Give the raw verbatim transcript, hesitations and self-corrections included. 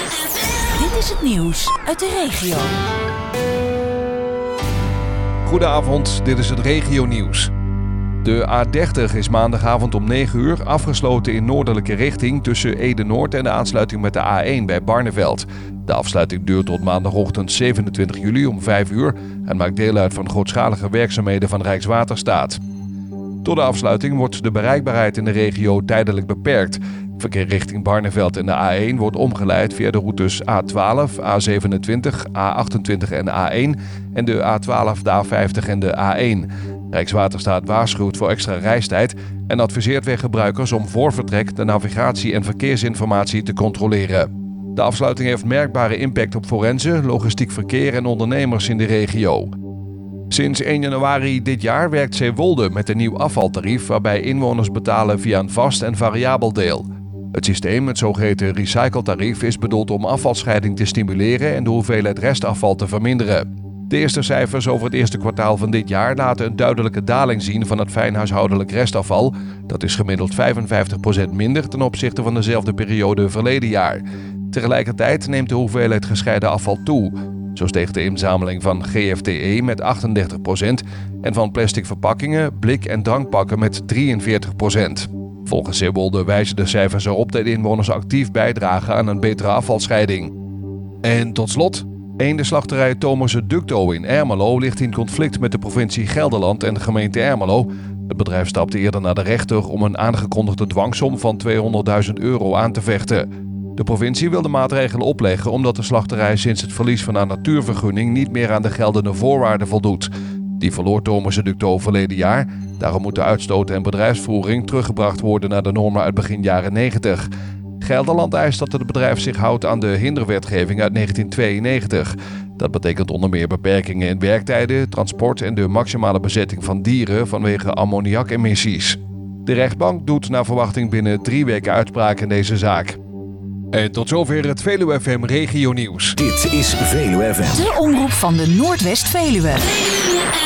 Dit is het nieuws uit de regio. Goedenavond, dit is het regionieuws. De A dertig is maandagavond om negen uur afgesloten in noordelijke richting tussen Ede-Noord en de aansluiting met de A één bij Barneveld. De afsluiting duurt tot maandagochtend zevenentwintig juli om vijf uur en maakt deel uit van grootschalige werkzaamheden van Rijkswaterstaat. Door de afsluiting wordt de bereikbaarheid in de regio tijdelijk beperkt. Verkeer richting Barneveld en de A één wordt omgeleid via de routes A twaalf, A zevenentwintig, A achtentwintig en de A één en de A twaalf, de A vijftig en de A één. Rijkswaterstaat waarschuwt voor extra reistijd en adviseert weggebruikers om voor vertrek de navigatie- en verkeersinformatie te controleren. De afsluiting heeft merkbare impact op forensen, logistiek verkeer en ondernemers in de regio. Sinds één januari dit jaar werkt Zeewolde met een nieuw afvaltarief waarbij inwoners betalen via een vast en variabel deel. Het systeem, het zogeheten recycletarief, is bedoeld om afvalscheiding te stimuleren en de hoeveelheid restafval te verminderen. De eerste cijfers over het eerste kwartaal van dit jaar laten een duidelijke daling zien van het fijnhuishoudelijk restafval. Dat is gemiddeld vijfenvijftig procent minder ten opzichte van dezelfde periode verleden jaar. Tegelijkertijd neemt de hoeveelheid gescheiden afval toe. Zo steeg de inzameling van G F T E met achtendertig procent en van plastic verpakkingen, blik- en drankpakken met drieënveertig procent. Volgens Zeewolde wijzen de cijfers erop dat inwoners actief bijdragen aan een betere afvalscheiding. En tot slot, eendenslachterij Thomassen Ducto in Ermelo ligt in conflict met de provincie Gelderland en de gemeente Ermelo. Het bedrijf stapte eerder naar de rechter om een aangekondigde dwangsom van tweehonderdduizend euro aan te vechten. De provincie wil de maatregelen opleggen omdat de slachterij sinds het verlies van haar natuurvergunning niet meer aan de geldende voorwaarden voldoet. Die verloor Thomassen Ducto verleden jaar. Daarom moet de uitstoot en bedrijfsvoering teruggebracht worden naar de normen uit begin jaren negentig. Gelderland eist dat het bedrijf zich houdt aan de hinderwetgeving uit negentien tweeënnegentig. Dat betekent onder meer beperkingen in werktijden, transport en de maximale bezetting van dieren vanwege ammoniakemissies. De rechtbank doet naar verwachting binnen drie weken uitspraak in deze zaak. En tot zover het Veluwe F M Regio Nieuws. Dit is Veluwe F M. De omroep van de Noordwest-Veluwe.